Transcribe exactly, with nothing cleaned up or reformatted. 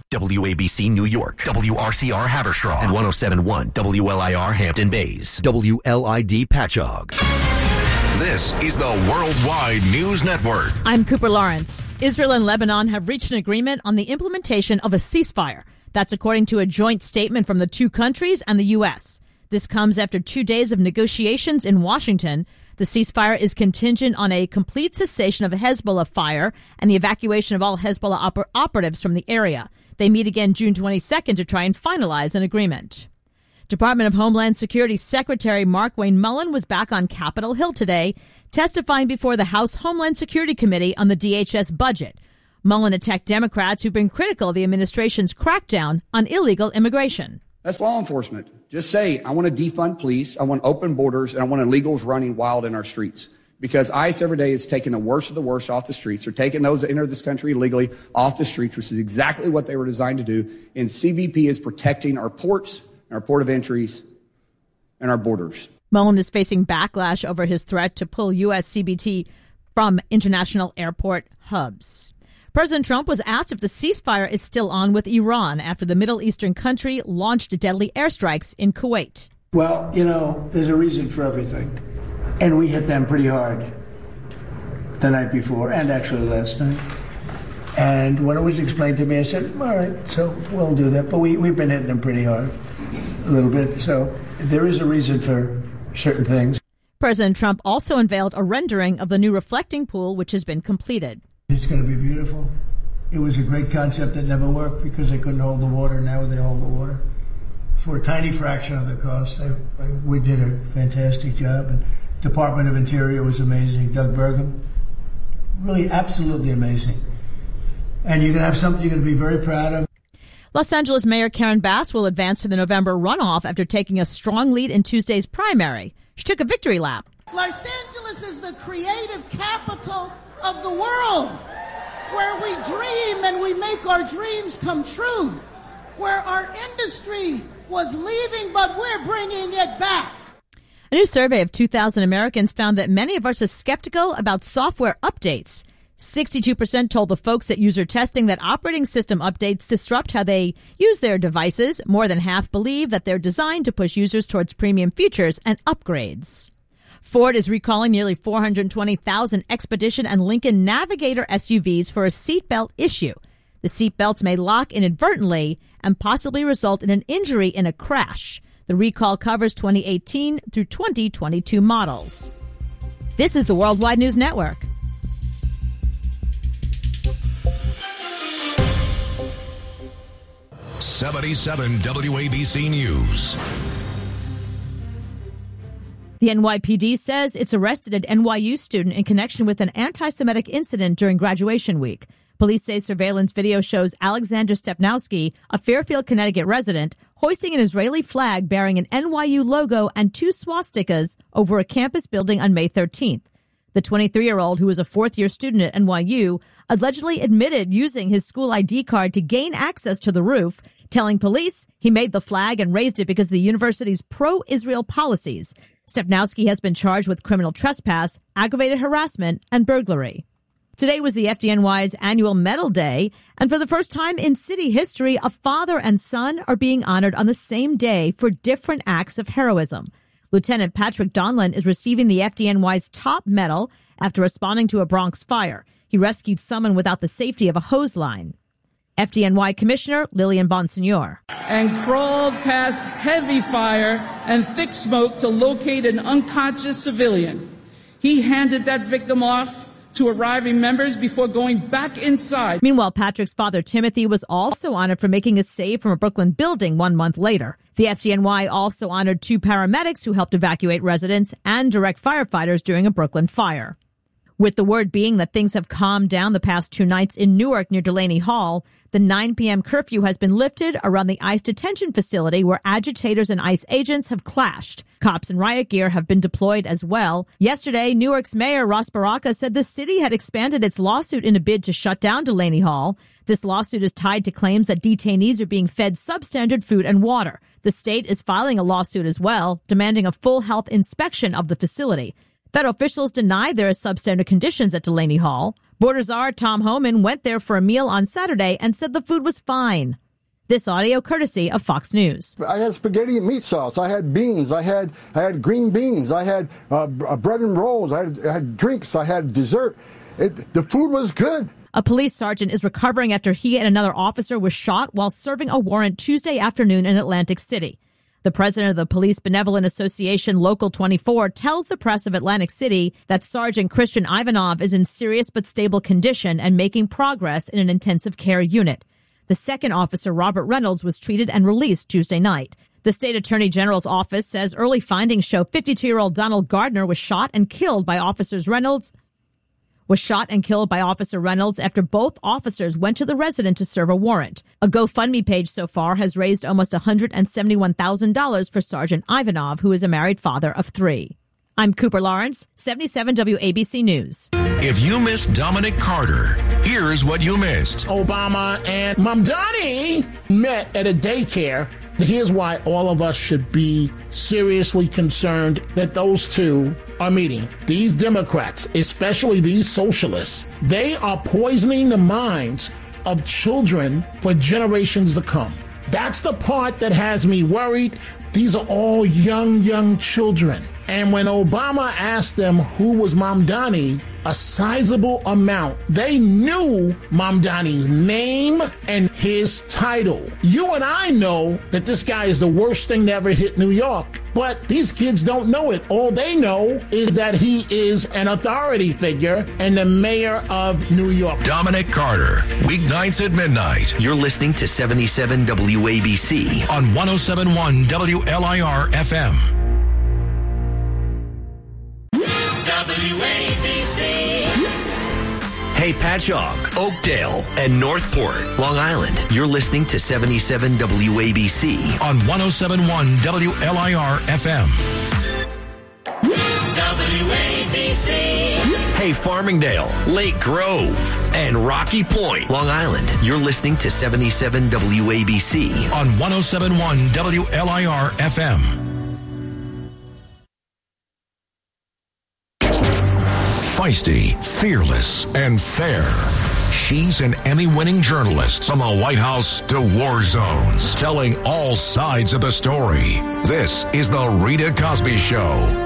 W A B C New York, W R C R Haverstraw, and one oh seven point one W L I R Hampton Bays, W L I D Patchogue. This is the Worldwide News Network. I'm Cooper Lawrence. Israel and Lebanon have reached an agreement on the implementation of a ceasefire. That's according to a joint statement from the two countries and the U S. This comes after two days of negotiations in Washington. The ceasefire is contingent on a complete cessation of Hezbollah fire and the evacuation of all Hezbollah oper- operatives from the area. They meet again June twenty-second to try and finalize an agreement. Department of Homeland Security Secretary Markwayne Mullin was back on Capitol Hill today, testifying before the House Homeland Security Committee on the D H S budget. Mullin attacked Democrats who've been critical of the administration's crackdown on illegal immigration. That's law enforcement. Just say, I want to defund police, I want open borders, and I want illegals running wild in our streets. Because ICE every day is taking the worst of the worst off the streets. They're taking those that enter this country illegally off the streets, which is exactly what they were designed to do. And C B P is protecting our ports, our port of entries, and our borders. Mullin is facing backlash over his threat to pull U S C B T from international airport hubs. President Trump was asked if the ceasefire is still on with Iran after the Middle Eastern country launched deadly airstrikes in Kuwait. Well, you know, there's a reason for everything. And we hit them pretty hard the night before and actually last night. And when it was explained to me, I said, all right, so we'll do that. But we, we've been hitting them pretty hard a little bit. So there is a reason for certain things. President Trump also unveiled a rendering of the new reflecting pool, which has been completed. It's going to be beautiful. It was a great concept that never worked because they couldn't hold the water. Now they hold the water. For a tiny fraction of the cost, I, I, we did a fantastic job. And Department of Interior was amazing. Doug Burgum, really absolutely amazing. And you're going to have something you're going to be very proud of. Los Angeles Mayor Karen Bass will advance to the November runoff after taking a strong lead in Tuesday's primary. She took a victory lap. Los Angeles is the creative capital of the world, where we dream and we make our dreams come true, where our industry was leaving, but we're bringing it back. A new survey of two thousand Americans found that many of us are skeptical about software updates. sixty-two percent told the folks at user testing that operating system updates disrupt how they use their devices. More than half believe that they're designed to push users towards premium features and upgrades. Ford is recalling nearly four hundred twenty thousand Expedition and Lincoln Navigator S U Vs for a seatbelt issue. The seatbelts may lock inadvertently and possibly result in an injury in a crash. The recall covers twenty eighteen through twenty twenty-two models. This is the Worldwide News Network. seventy-seven W A B C News. The N Y P D says it's arrested an N Y U student in connection with an anti-Semitic incident during graduation week. Police say surveillance video shows Alexander Stepnowski, a Fairfield, Connecticut resident, hoisting an Israeli flag bearing an N Y U logo and two swastikas over a campus building on May thirteenth. The twenty-three-year-old, who was a fourth-year student at N Y U, allegedly admitted using his school I D card to gain access to the roof, telling police he made the flag and raised it because of the university's pro-Israel policies. Stepnowski has been charged with criminal trespass, aggravated harassment, and burglary. Today was the F D N Y's annual Medal Day, and for the first time in city history, a father and son are being honored on the same day for different acts of heroism. Lieutenant Patrick Donlan is receiving the F D N Y's top medal after responding to a Bronx fire. He rescued someone without the safety of a hose line. F D N Y Commissioner Lillian Bonsignor. And crawled past heavy fire and thick smoke to locate an unconscious civilian. He handed that victim off to arriving members before going back inside. Meanwhile, Patrick's father, Timothy, was also honored for making a save from a Brooklyn building one month later. The F D N Y also honored two paramedics who helped evacuate residents and direct firefighters during a Brooklyn fire. With the word being that things have calmed down the past two nights in Newark near Delaney Hall, the nine p.m. curfew has been lifted around the ICE detention facility where agitators and ICE agents have clashed. Cops and riot gear have been deployed as well. Yesterday, Newark's Mayor Ras Baraka said the city had expanded its lawsuit in a bid to shut down Delaney Hall. This lawsuit is tied to claims that detainees are being fed substandard food and water. The state is filing a lawsuit as well, demanding a full health inspection of the facility. Federal officials denied there are substandard conditions at Delaney Hall. Border czar Tom Homan went there for a meal on Saturday and said the food was fine. This audio courtesy of Fox News. I had spaghetti and meat sauce. I had beans. I had I had green beans. I had uh, bread and rolls. I had, I had drinks. I had dessert. It, the food was good. A police sergeant is recovering after he and another officer were shot while serving a warrant Tuesday afternoon in Atlantic City. The president of the Police Benevolent Association, Local twenty-four, tells the press of Atlantic City that Sergeant Christian Ivanov is in serious but stable condition and making progress in an intensive care unit. The second officer, Robert Reynolds, was treated and released Tuesday night. The state attorney general's office says early findings show fifty-two-year-old Donald Gardner was shot and killed by officers Reynolds was shot and killed by Officer Reynolds after both officers went to the resident to serve a warrant. A GoFundMe page so far has raised almost one hundred seventy-one thousand dollars for Sergeant Ivanov, who is a married father of three. I'm Cooper Lawrence, seventy-seven W A B C News. If you missed Dominic Carter, here's what you missed. Obama and Mamdani met at a daycare. Here's why all of us should be seriously concerned that those two are meeting. These Democrats, especially these socialists, they are poisoning the minds of children for generations to come. That's the part that has me worried. These are all young, young children. And when Obama asked them who was Mamdani, a sizable amount, they knew Mamdani's name and his title. You and I know that this guy is the worst thing to ever hit New York, but these kids don't know it. All they know is that he is an authority figure and the mayor of New York. Dominic Carter, weeknights at midnight. You're listening to seventy-seven W A B C on one oh seven point one W L I R F M. W A B C. Hey, Patchogue, Oakdale, and Northport, Long Island. You're listening to seventy-seven W A B C on one oh seven point one W L I R F M. W A B C. Hey, Farmingdale, Lake Grove, and Rocky Point, Long Island. You're listening to seventy-seven W A B C on one oh seven point one W L I R F M. Feisty, fearless, and fair. She's an Emmy-winning journalist from the White House to war zones, telling all sides of the story. This is The Rita Cosby Show.